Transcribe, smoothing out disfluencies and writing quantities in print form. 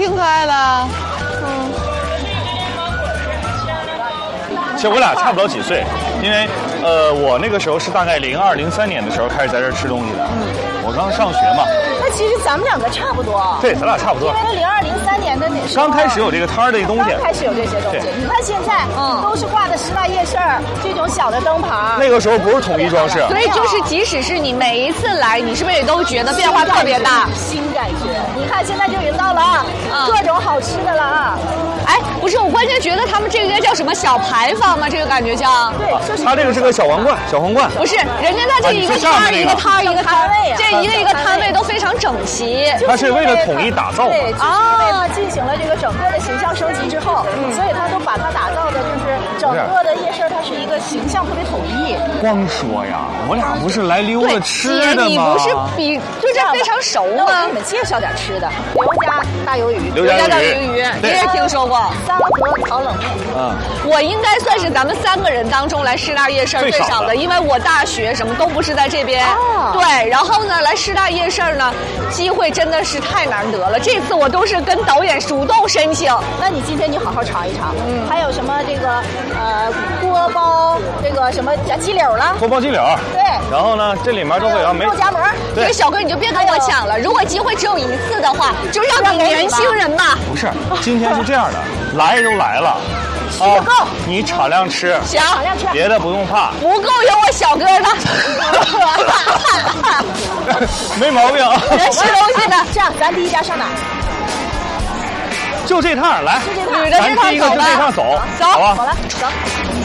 挺可爱的。 其实我俩差不了几岁，因为我那个时候是大概02、03年的时候开始在这儿吃东西的。我刚上学嘛。 那其实咱们两个差不多。 对，咱俩差不多。 因为02、03年的那时候刚开始有这个摊儿的东西。 刚开始有这些东西。你看现在，都是挂的师大夜市这种小的灯牌。 那个时候不是统一装饰。 所以就是，即使是你每一次来，你是不是也都觉得变化特别大？ 新感觉。你看现在就闻到了啊，各种好吃的了啊。 哎，不是，我关键觉得他们这个叫什么小牌坊吗？这个感觉叫。 对，就是他这个是个小皇冠，小皇冠。 不是，人家他这一个摊一个摊一个摊位，这一个摊位都非常整齐。 它是为了统一打造。 对，就是因为它进行了这个整个的形象升级之后，所以它都把它打造的就是整个的夜市，它是一个形象特别统一。 光说呀，我俩不是来溜达吃的吗？ 你不是对这非常熟吗？ 我给你们介绍点吃的，刘家大鱿鱼， 刘家大鱿鱼，你也听说过？ 三和烤冷面。 我应该算是咱们3个人当中来师大夜市最少的，因为我大学什么都不是在这边。对，然后呢，来师大夜市呢，机会真的是太难得了。这次我都是跟导演主动申请。 那你今天你好好尝一尝。还有什么这个锅包这个什么鸡柳了？ 锅包鸡柳。 对。 然后呢，这里面都会有肉夹馍。 这个小哥你就别跟我抢了，如果机会只有一次的话，就让给年轻人吧。 不是，今天是这样的，来都来了。 吃不够， 你敞亮吃， 行， 敞亮吃， 别的不用怕。 不够有我小哥的， 没毛病。 人吃东西的， 这样咱第一家上哪？ 就这趟来， 就这趟， 咱第一个就这趟走， 走， 好吧？ 好了，走。